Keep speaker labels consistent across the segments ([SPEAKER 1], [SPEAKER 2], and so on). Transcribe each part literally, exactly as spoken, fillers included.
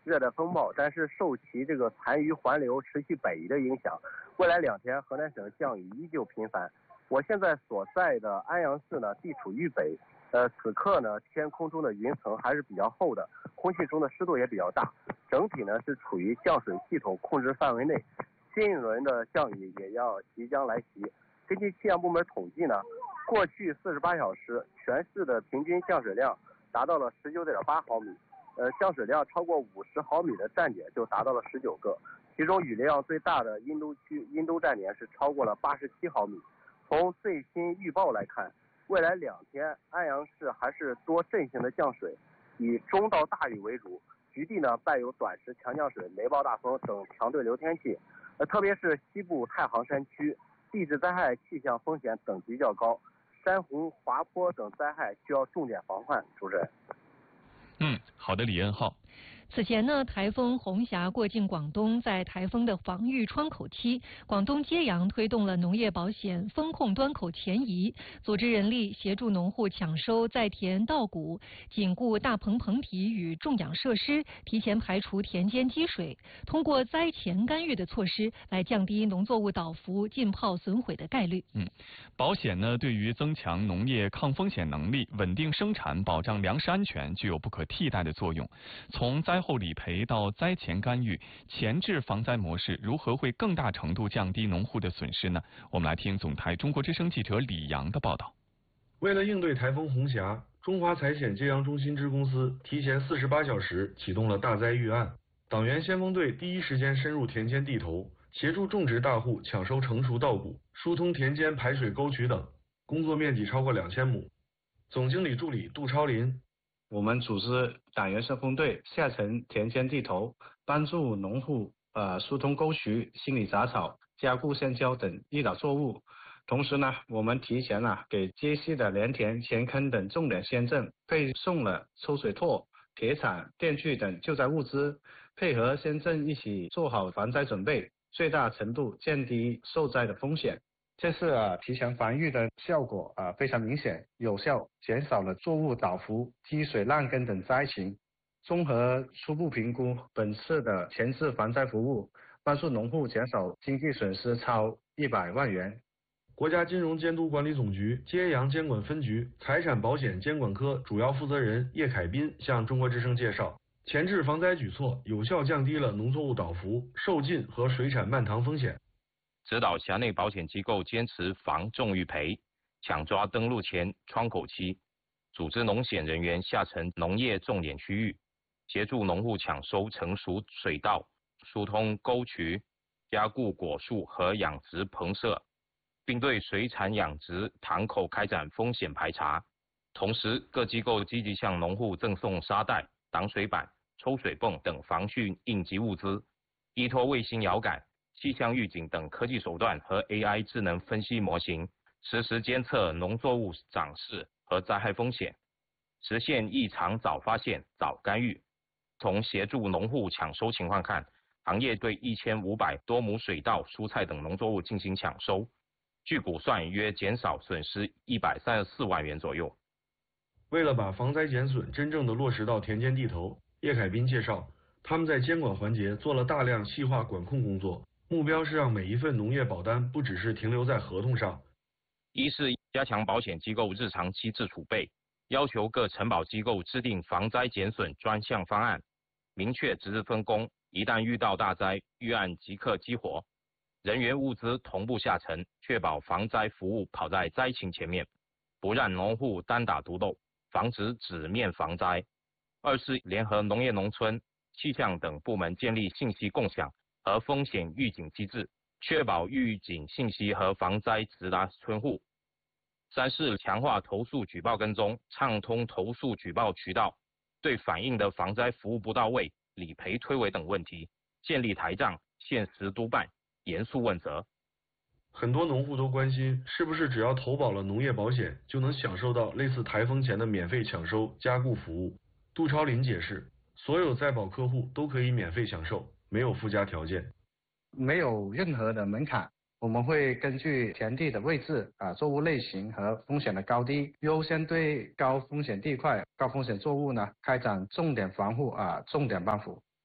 [SPEAKER 1] 热带风暴，但是受其这个残余环流持续北移的影响，未来两天河南省降雨依旧频繁。我现在所在的安阳市呢，地处豫北，呃，此刻呢，天空中的云层还是比较厚的，空气中的湿度也比较大，整体呢是处于降水系统控制范围内，新一轮的降雨也要即将来袭。根据气象部门统计呢，过去四十八小时全市的平均降水量达到了十九点八毫米。呃，降水量超过五十毫米的站点就达到了十九个，其中雨量最大的殷都区殷都站点是超过了八十七毫米。从最新预报来看，未来两天安阳市还是多阵性的降水，以中到大雨为主，局地呢伴有短时强降水、雷暴大风等强对流天气。呃，特别是西部太行山区，地质灾害气象风险等级较高，山洪、滑坡等灾害需要重点防范。主持人。
[SPEAKER 2] 嗯，好的，李恩浩。
[SPEAKER 3] 此前呢，台风红霞过境广东，在台风的防御窗口期，广东揭阳推动了农业保险风控端口前移，组织人力协助农户抢收在田稻谷，紧固大棚棚体与种养设施，提前排除田间积水，通过灾前干预的措施来降低农作物倒伏、浸泡损毁的概率。
[SPEAKER 2] 嗯，保险呢，对于增强农业抗风险能力、稳定生产、保障粮食安全具有不可替代的作用。从灾后理赔到灾前干预，前置防灾模式如何会更大程度降低农户的损失呢？我们来听总台中国之声记者李阳的报道。
[SPEAKER 4] 为了应对台风红霞，中华财险揭阳中心支公司提前四十八小时启动了大灾预案，党员先锋队第一时间深入田间地头，协助种植大户抢收成熟稻谷，疏通田间排水沟渠等，工作面积超过两千亩。总经理助理杜超林。
[SPEAKER 5] 我们组织党员先锋队下沉田间地头，帮助农户呃疏通沟渠、清理杂草、加固线胶等易倒作物。同时呢，我们提前啊给接溪的连田、前坑等重点县镇配送了抽水拓、铁铲、电锯等救灾物资，配合县镇一起做好防灾准备，最大程度降低受灾的风险。这次啊提前防御的效果啊非常明显，有效减少了作物倒伏、积水烂根等灾情。综合初步评估，本次的前置防灾服务帮助农户减少经济损失超一百万元。
[SPEAKER 4] 国家金融监督管理总局揭阳监管分局财产保险监管科主要负责人叶凯斌向中国之声介绍，前置防灾举措有效降低了农作物倒伏、受浸和水产漫塘风险。
[SPEAKER 6] 指导辖内保险机构坚持防重于赔，抢抓登录前窗口期，组织农险人员下沉农业重点区域，协助农户抢收成熟水稻，疏通沟渠，加固果树和养殖棚舍，并对水产养殖塘口开展风险排查。同时，各机构积极向农户赠送沙袋、挡水板、抽水泵等防汛应急物资，依托卫星遥感、气象预警等科技手段和 A I 智能分析模型，实时监测农作物长势和灾害风险，实现异常早发现、早干预。从协助农户抢收情况看，行业对一千五百多亩水稻、蔬菜等农作物进行抢收，据估算约减少损失一百三十四万元左右。
[SPEAKER 4] 为了把防灾减损真正的落实到田间地头，叶凯斌介绍，他们在监管环节做了大量细化管控工作，目标是让每一份农业保单不只是停留在合同上。
[SPEAKER 6] 一是加强保险机构日常机制储备，要求各承保机构制定防灾减损专项方案，明确职责分工，一旦遇到大灾，预案即刻激活，人员物资同步下沉，确保防灾服务跑在灾情前面，不让农户单打独斗，防止纸面防灾。二是联合农业农村、气象等部门建立信息共享和风险预警机制，确保预警信息和防灾直达村户。三是强化投诉举报跟踪，畅通投诉举报渠道，对反映的防灾服务不到位、理赔推诿等问题，建立台账，限时督办，严肃问责。
[SPEAKER 4] 很多农户都关心，是不是只要投保了农业保险，就能享受到类似台风前的免费抢收、加固服务？杜超林解释，所有在保客户都可以免费享受，没有附加条件，
[SPEAKER 5] 没有任何的门槛。我们会根据田地的位置啊、作物类型和风险的高低，优先对高风险地块、高风险作物呢开展重点防护啊、重点帮扶。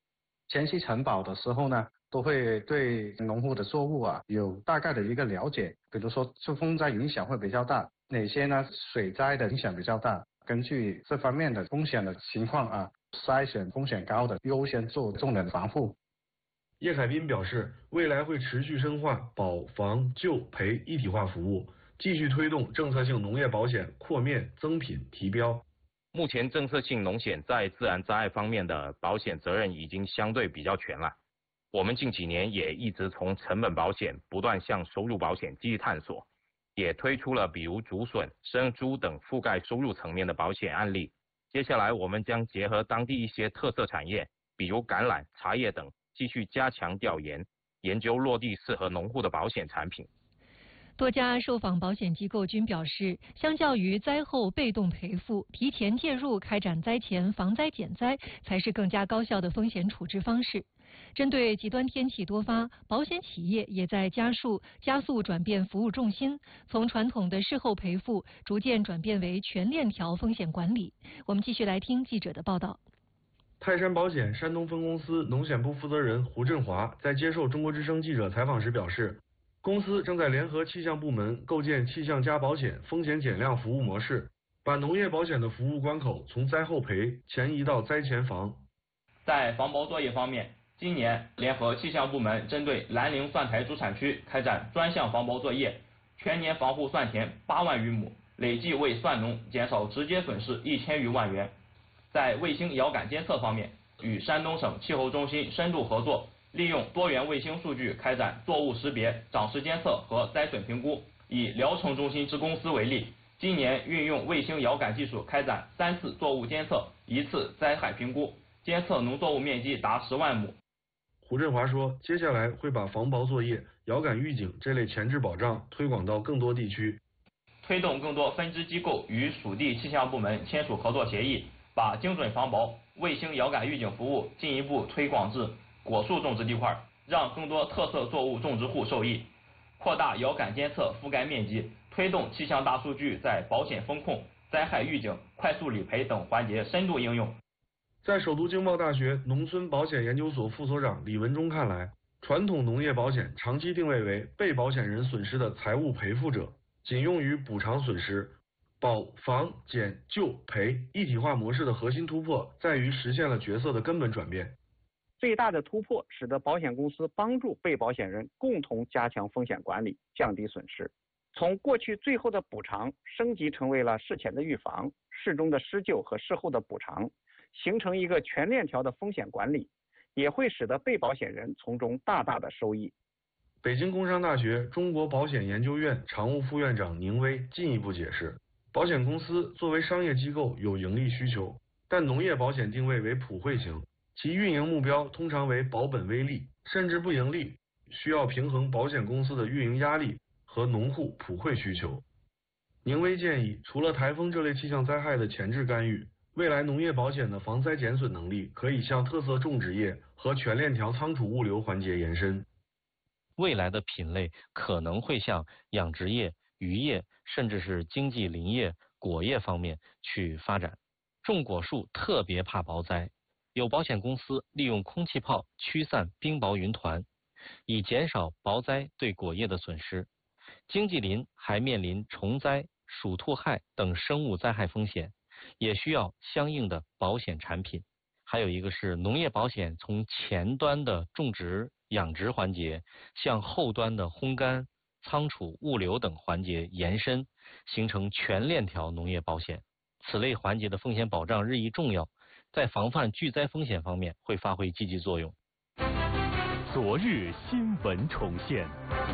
[SPEAKER 5] 前期承保的时候呢，都会对农户的作物啊有大概的一个了解，比如说受风灾影响会比较大，哪些呢水灾的影响比较大，根据这方面的风险的情况啊，筛选风险高的，优先做重点防护。
[SPEAKER 4] 叶海滨表示，未来会持续深化保防救赔一体化服务，继续推动政策性农业保险扩面增品提标。
[SPEAKER 6] 目前政策性农险在自然灾害方面的保险责任已经相对比较全了。我们近几年也一直从成本保险不断向收入保险积极探索，也推出了比如竹笋、生猪等覆盖收入层面的保险案例。接下来我们将结合当地一些特色产业，比如橄榄、茶叶等，继续加强调研，研究落地适合农户的保险产品。
[SPEAKER 3] 多家受访保险机构均表示，相较于灾后被动赔付，提前介入开展灾前防灾减灾才是更加高效的风险处置方式。针对极端天气多发，保险企业也在加速加速转变服务重心，从传统的事后赔付逐渐转变为全链条风险管理。我们继续来听记者的报道。
[SPEAKER 4] 泰山保险山东分公司农险部负责人胡振华在接受中国之声记者采访时表示，公司正在联合气象部门构建气象加保险风险减量服务模式，把农业保险的服务关口从灾后赔前移到灾前防。
[SPEAKER 7] 在防保作业方面，今年联合气象部门针对兰陵蒜台主产区开展专项防保作业，全年防护蒜田八万余亩，累计为蒜农减少直接损失一千余万元。在卫星遥感监测方面，与山东省气候中心深度合作，利用多元卫星数据开展作物识别、长势监测和灾损评估。以聊城中心支公司为例，今年运用卫星遥感技术开展三次作物监测，一次灾害评估，监测农作物面积达十万亩。
[SPEAKER 4] 胡振华说，接下来会把防雹作业、遥感预警这类前置保障推广到更多地区，
[SPEAKER 7] 推动更多分支机构与属地气象部门签署合作协议，把精准防雹、卫星遥感预警服务进一步推广至果树种植地块，让更多特色作物种植户受益，扩大遥感监测覆盖面积，推动气象大数据在保险风控、灾害预警、快速理赔等环节深度应用。
[SPEAKER 4] 在首都经贸大学农村保险研究所副所长李文忠看来，传统农业保险长期定位为被保险人损失的财务赔付者，仅用于补偿损失。保防减救赔一体化模式的核心突破在于实现了角色的根本转变。
[SPEAKER 8] 最大的突破使得保险公司帮助被保险人共同加强风险管理，降低损失。从过去最后的补偿升级成为了事前的预防、事中的施救和事后的补偿，形成一个全链条的风险管理，也会使得被保险人从中大大的受益。
[SPEAKER 4] 北京工商大学中国保险研究院常务副院长宁威进一步解释，保险公司作为商业机构有盈利需求，但农业保险定位为普惠型，其运营目标通常为保本微利，甚至不盈利，需要平衡保险公司的运营压力和农户普惠需求。宁威建议，除了台风这类气象灾害的前置干预，未来农业保险的防灾减损能力可以向特色种植业和全链条仓储物流环节延伸。
[SPEAKER 9] 未来的品类可能会向养殖业、渔业，甚至是经济林业、果业方面去发展。种果树特别怕雹灾，有保险公司利用空气炮驱散冰雹云团，以减少雹灾对果业的损失。经济林还面临虫灾、鼠兔害等生物灾害风险，也需要相应的保险产品。还有一个是农业保险从前端的种植、养殖环节向后端的烘干、仓储、物流等环节延伸，形成全链条农业保险。此类环节的风险保障日益重要，在防范巨灾风险方面会发挥积极作用。
[SPEAKER 10] 昨日新闻重现。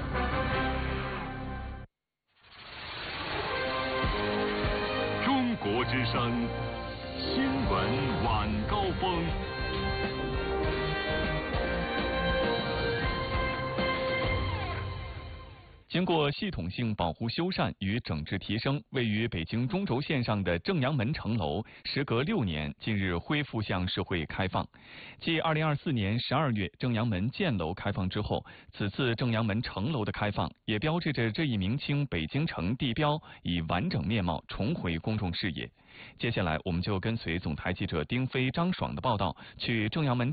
[SPEAKER 10] 中国之声新闻晚高峰。
[SPEAKER 2] 经过系统性保护修缮与整治提升，位于北京中轴线上的正阳门城楼，时隔六年，近日恢复向社会开放。继二零二四年十二月正阳门建楼开放之后，此次正阳门城楼的开放，也标志着这一明清北京城地标以完整面貌重回公众视野。接下来，我们就跟随总台记者丁飞、张爽的报道，去正阳门